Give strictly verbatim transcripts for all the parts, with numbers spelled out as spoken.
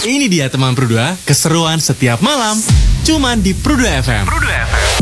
Ini dia teman Prudua, keseruan setiap malam, cuman di Prudua F M. Prudua F M.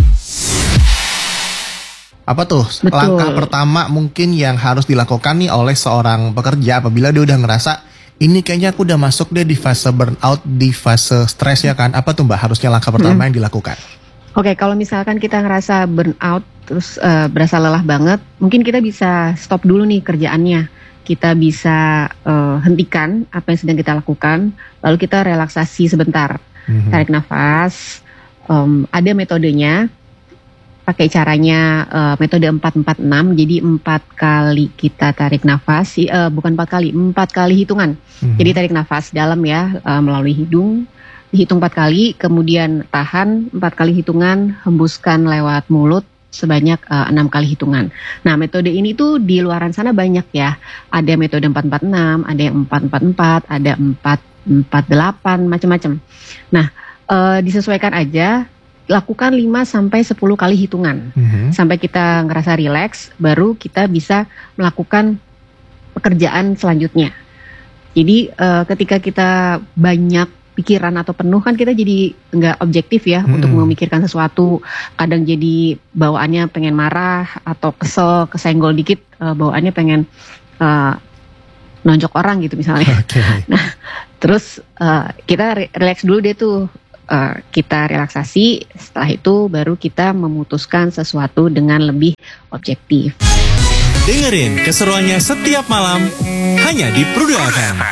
Apa tuh Betul. langkah pertama mungkin yang harus dilakukan nih oleh seorang pekerja apabila dia udah ngerasa ini kayaknya aku udah masuk deh di fase burnout, di fase stres ya kan? Apa tuh Mbak harusnya langkah pertama hmm. yang dilakukan? Oke, kalau misalkan kita ngerasa burnout terus uh, berasa lelah banget, mungkin kita bisa stop dulu nih kerjaannya. Kita bisa uh, hentikan apa yang sedang kita lakukan, lalu kita relaksasi sebentar, mm-hmm. tarik nafas. Um, ada metodenya, pakai caranya uh, metode empat empat enam. Jadi empat kali kita tarik nafas, uh, bukan empat kali, empat kali hitungan. Mm-hmm. Jadi tarik nafas dalam ya uh, melalui hidung, dihitung empat kali, kemudian tahan empat kali hitungan, hembuskan lewat mulut sebanyak uh, enam kali hitungan. Nah, metode ini tuh di luaran sana banyak ya. Ada metode empat empat enam, ada yang empat empat empat, ada empat empat delapan, macam-macam. Nah, uh, disesuaikan aja, lakukan lima sampai sepuluh kali hitungan. Mm-hmm. Sampai kita ngerasa rileks, baru kita bisa melakukan pekerjaan selanjutnya. Jadi uh, ketika kita banyak pikiran atau penuh kan kita jadi nggak objektif ya hmm. untuk memikirkan sesuatu. Kadang jadi bawaannya pengen marah atau kesel, kesenggol dikit, uh, bawaannya pengen uh, nonjok orang gitu misalnya. Okay. Nah, terus uh, kita relax dulu deh tuh, uh, kita relaksasi. Setelah itu baru kita memutuskan sesuatu dengan lebih objektif. Dengerin keseruannya setiap malam hanya di Prudua F M.